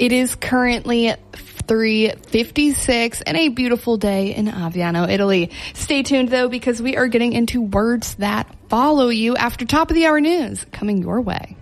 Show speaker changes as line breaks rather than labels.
It is currently 3:56 and a beautiful day in Aviano, Italy. Stay tuned, though, because we are getting into words that follow you after top of the hour news coming your way.